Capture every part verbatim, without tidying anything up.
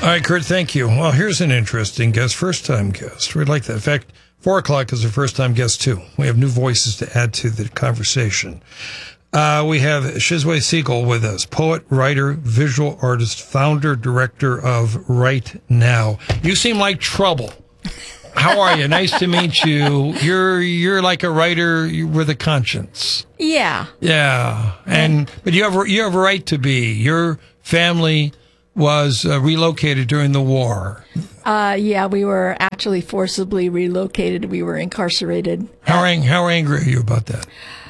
All right, Kurt, thank you. Well, here's an interesting guest, first-time guest. We'd like that. In fact, four o'clock is a first-time guest, too. We have new voices to add to the conversation. Uh, we have Shizue Siegel with us, poet, writer, visual artist, founder, director of Right Now. You seem like trouble. How are you? Nice to meet you. You're you're like a writer with a conscience. Yeah. Yeah. And but you have you have a right to be. Your family was uh, relocated during the war. Uh, yeah, we were actually forcibly relocated. We were incarcerated. How ang- how angry are you about that?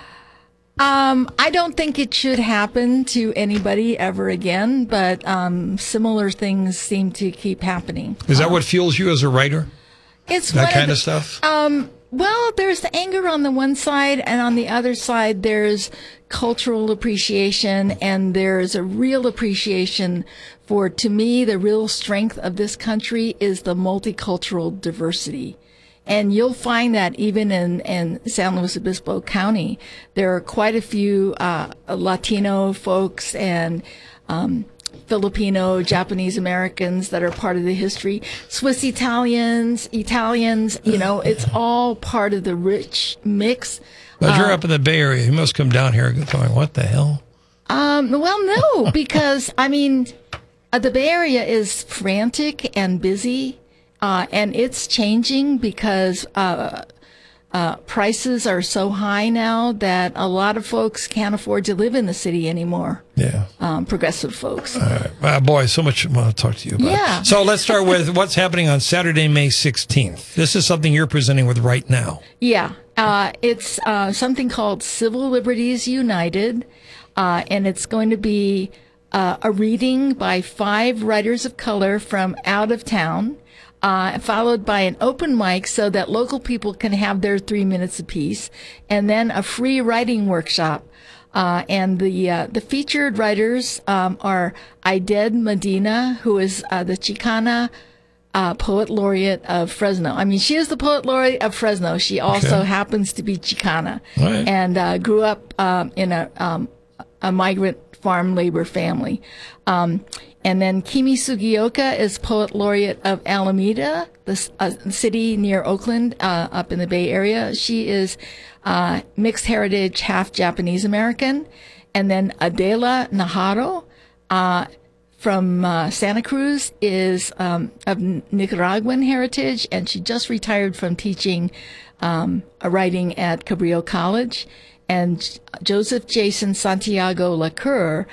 Um, I don't think it should happen to anybody ever again, but um, similar things seem to keep happening. Is that um, what fuels you as a writer? It's that kind of, of stuff? Um, well, there's the anger on the one side, and on the other side, there's cultural appreciation, and there's a real appreciation for, to me, the real strength of this country is the multicultural diversity. And you'll find that even in, in San Luis Obispo County, there are quite a few uh, Latino folks and um, Filipino, Japanese Americans that are part of the history. Swiss Italians, Italians, you know, it's all part of the rich mix. But you're uh, up in the Bay Area. You must come down here going, what the hell? Um, well, no, because, I mean, uh, the Bay Area is frantic and busy. Uh, and it's changing because uh, uh, prices are so high now that a lot of folks can't afford to live in the city anymore. Yeah. Um, progressive folks. All right. Well, boy, so much I want to talk to you about. Yeah. So let's start with what's happening on Saturday, May sixteenth. This is something you're presenting with Right Now. Yeah. Uh, it's uh, something called Civil Liberties United, uh, and it's going to be uh, a reading by five writers of color from out of town. Uh, followed by an open mic so that local people can have their three minutes apiece, and then a free writing workshop. Uh, and the uh, the featured writers um, are Aided Medina, who is uh, the Chicana uh, poet laureate of Fresno. I mean, she is the poet laureate of Fresno. She also Okay. happens to be Chicana, Right. and uh, grew up um, in a um, a migrant farm labor family. Um, and then Kimi Sugioka is poet laureate of Alameda, the uh, city near Oakland, uh, up in the Bay Area. She is uh, mixed heritage, half Japanese American. And then Adela Najarro uh, from uh, Santa Cruz is um, of Nicaraguan heritage, and she just retired from teaching um, writing at Cabrillo College. And Joseph Jason Santiago Lacour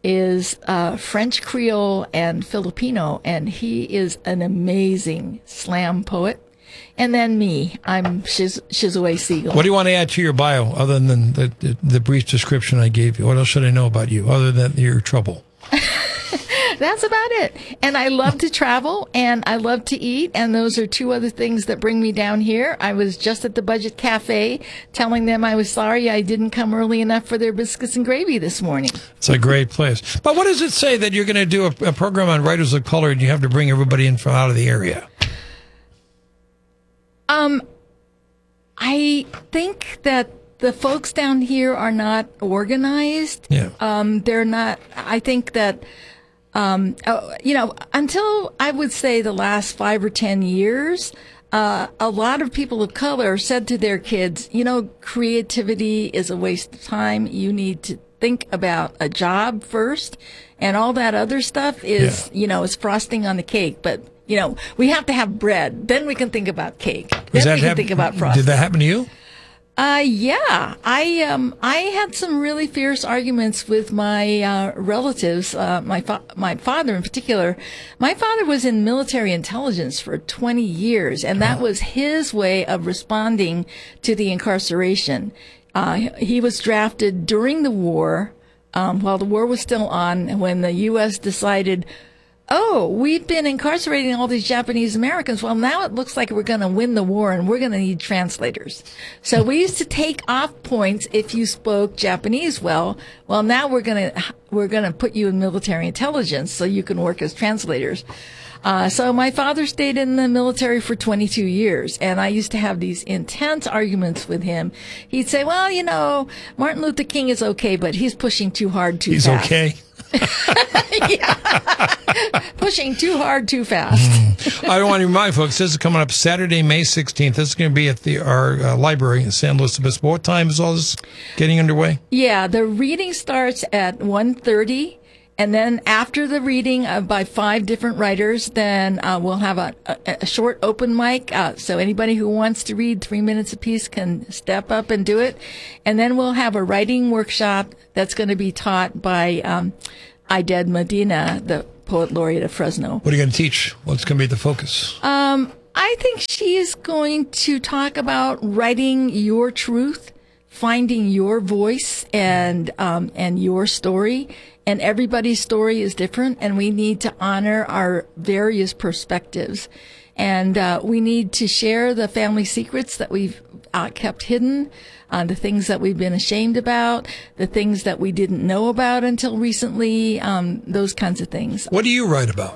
is uh, French Creole and Filipino, and he is an amazing slam poet. And then me, I'm Shiz- Shizue Siegel. What do you want to add to your bio other than the, the, the brief description I gave you? What else should I know about you other than your trouble? That's about it. And I love to travel, and I love to eat, and those are two other things that bring me down here. I was just at the Budget Cafe telling them I was sorry I didn't come early enough for their biscuits and gravy this morning. It's a great place. But what does it say that you're going to do a, a program on writers of color and you have to bring everybody in from out of the area? Um, I think that the folks down here are not organized. Yeah. Um, they're not, I think that, um, uh, you know, until I would say the last five or ten years, uh, a lot of people of color said to their kids, you know, creativity is a waste of time. You need to think about a job first, and all that other stuff is, Yeah. you know, is frosting on the cake. But, you know, we have to have bread. Then we can think about cake. Does Then that we can hap- think about frosting. Did that happen to you? Uh, yeah, I, um, I had some really fierce arguments with my, uh, relatives, uh, my, fa- my father in particular. My father was in military intelligence for twenty years, and that was his way of responding to the incarceration. Uh, he was drafted during the war, um, while the war was still on, when the U S decided, oh, we've been incarcerating all these Japanese Americans. Well, now it looks like we're going to win the war and we're going to need translators. So we used to take off points if you spoke Japanese well. Well, now we're going to, we're going to put you in military intelligence so you can work as translators. Uh, so my father stayed in the military for twenty-two years, and I used to have these intense arguments with him. He'd say, well, you know, Martin Luther King is okay, but he's pushing too hard too He's fast. okay. Yeah. pushing too hard, too fast. Mm. I want to remind folks, this is coming up Saturday, May sixteenth. This is going to be at the our uh, library in San Luis Obispo. What time is all this getting underway? Yeah, the reading starts at one thirty. And then after the reading uh, by five different writers, then uh, we'll have a, a, a short open mic. Uh, so anybody who wants to read three minutes apiece can step up and do it. And then we'll have a writing workshop that's going to be taught by um, Aided Medina, the poet laureate of Fresno. What are you going to teach? What's going to be the focus? Um, I think she is going to talk about writing your truth, finding your voice and um, and your story. And everybody's story is different, and we need to honor our various perspectives. And uh, we need to share the family secrets that we've uh, kept hidden, uh, the things that we've been ashamed about, the things that we didn't know about until recently, um, those kinds of things. What do you write about?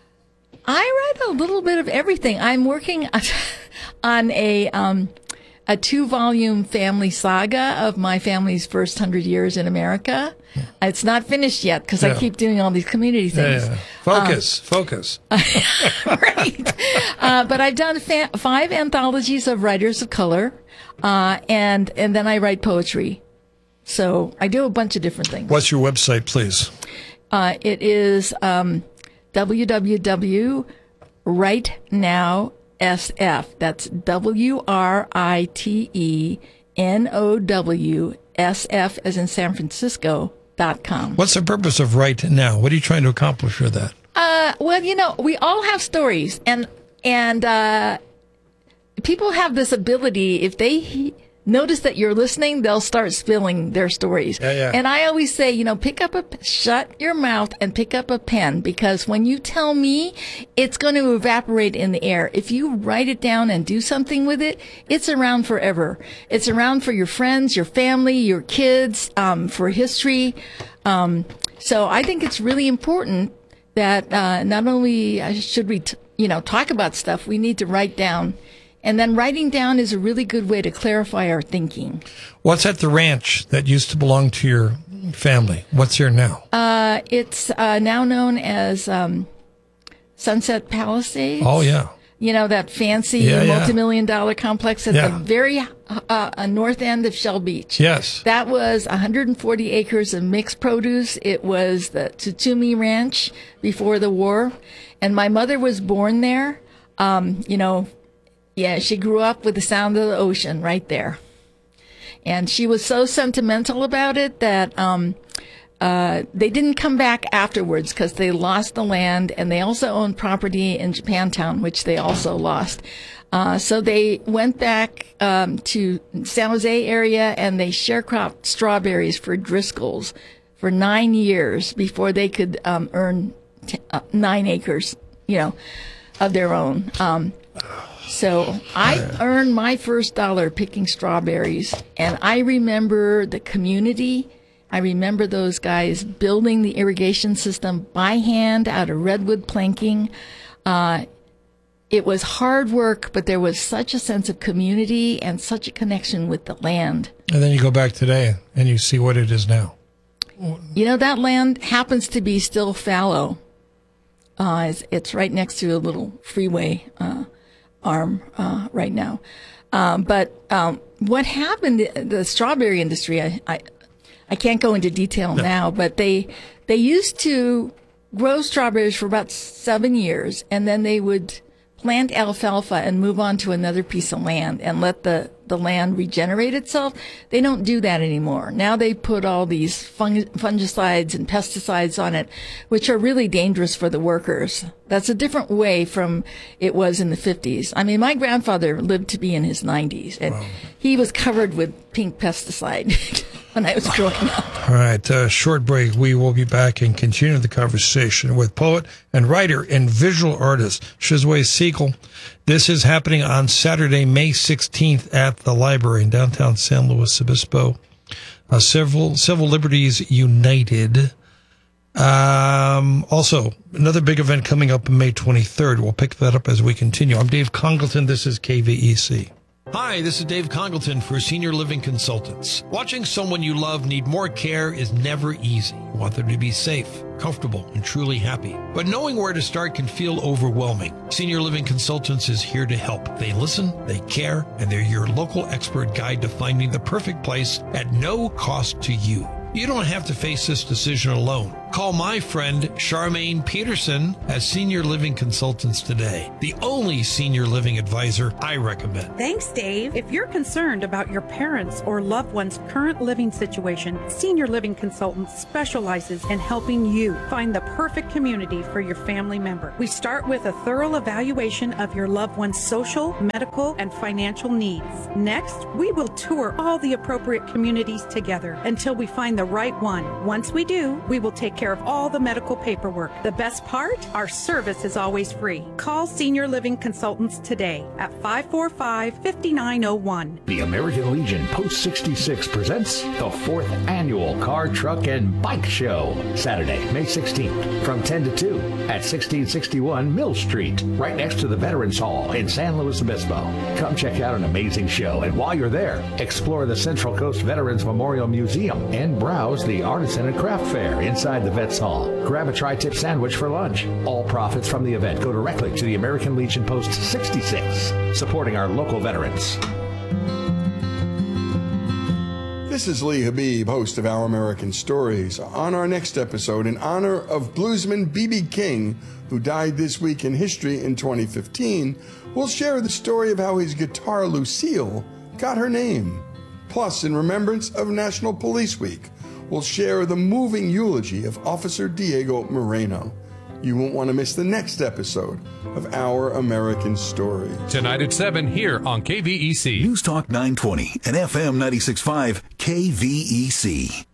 I write a little bit of everything. I'm working on a... Um, a two-volume family saga of my family's first hundred years in America. It's not finished yet because yeah. I keep doing all these community things. Yeah, yeah. Focus, um, focus. Right. Uh, but I've done fa- five anthologies of writers of color, uh, and and then I write poetry. So I do a bunch of different things. What's your website, please? Uh, it is um, w w w dot right now S F. That's W R I T E N O W S F as in San Francisco dot com. What's the purpose of Right Now? What are you trying to accomplish with that? Uh, well, you know, we all have stories, and and uh, people have this ability. If they he- notice that you're listening, they'll start spilling their stories. Yeah, yeah. And I always say, you know, pick up a, shut your mouth and pick up a pen, because when you tell me, it's going to evaporate in the air. If you write it down and do something with it, it's around forever. It's around for your friends, your family, your kids, um, for history. Um, so I think it's really important that, uh, not only should we, t- you know, talk about stuff, we need to write down. And then writing down is a really good way to clarify our thinking. What's at the ranch that used to belong to your family? What's here now? Uh, it's uh, now known as um, Sunset Palisades. Oh, yeah. You know, that fancy yeah, yeah. multi-million dollar complex at yeah. the very uh, north end of Shell Beach. Yes. That was one hundred forty acres of mixed produce. It was the Tutoomee Ranch before the war. And my mother was born there. Um, you know, yeah, she grew up with the sound of the ocean right there. And she was so sentimental about it that um, uh, they didn't come back afterwards because they lost the land, and they also owned property in Japantown, which they also lost. Uh, so they went back um, to San Jose area, and they sharecropped strawberries for Driscoll's for nine years before they could um, earn t- uh, nine acres, you know, of their own. Um, So I earned my first dollar picking strawberries, and I remember the community. I remember those guys building the irrigation system by hand out of redwood planking. Uh, it was hard work, but there was such a sense of community and such a connection with the land. And then you go back today and you see what it is now. You know, that land happens to be still fallow. Uh, it's, it's right next to a little freeway uh arm uh, right now. Um, but um, what happened, the strawberry industry, I, I, I can't go into detail no. now, but they they used to grow strawberries for about seven years, and then they would plant alfalfa and move on to another piece of land and let the, the land regenerate itself. They don't do that anymore. Now they put all these fung- fungicides and pesticides on it, which are really dangerous for the workers. That's a different way from it was in the fifties. I mean, my grandfather lived to be in his nineties, and wow. he was covered with pink pesticide when I was growing up. All right, uh, short break. We will be back and continue the conversation with poet and writer and visual artist Shizwe Siegel. This is happening on Saturday, May sixteenth at the library in downtown San Luis Obispo. Uh, Civil, Civil Liberties United. Um, also, another big event coming up on May twenty-third. We'll pick that up as we continue. I'm Dave Congleton. This is K V E C. Hi, this is Dave Congleton for Senior Living Consultants. Watching someone you love need more care is never easy. You want them to be safe, comfortable, and truly happy. But knowing where to start can feel overwhelming. Senior Living Consultants is here to help. They listen, they care, and they're your local expert guide to finding the perfect place at no cost to you. You don't have to face this decision alone. Call my friend Charmaine Peterson as Senior Living Consultants today, the only senior living advisor I recommend. Thanks, Dave. If you're concerned about your parents' or loved one's current living situation, Senior Living Consultants specializes in helping you find the perfect community for your family member. We start with a thorough evaluation of your loved one's social, medical, and financial needs. Next, we will tour all the appropriate communities together until we find the right one. Once we do, we will take care of all the medical paperwork. The best part? Our service is always free. Call Senior Living Consultants today at five four five, five nine zero one. The American Legion Post sixty-six presents the fourth annual Car, Truck, and Bike Show. Saturday, May sixteenth, from ten to two at sixteen sixty-one Mill Street, right next to the Veterans Hall in San Luis Obispo. Come check out an amazing show, and while you're there, explore the Central Coast Veterans Memorial Museum and browse the Artisan and Craft Fair inside the Vets Hall. Grab a tri-tip sandwich for lunch. All profits from the event go directly to the American Legion Post sixty-six, supporting our local veterans. This is Lee Habib, host of Our American Stories. On our next episode, in honor of bluesman B B King, who died this week in history in twenty fifteen, we'll share the story of how his guitar Lucille got her name. Plus, in remembrance of National Police Week, we'll share the moving eulogy of Officer Diego Moreno. You won't want to miss the next episode of Our American Stories. Tonight at seven here on K V E C. News Talk nine twenty and F M ninety-six point five K V E C.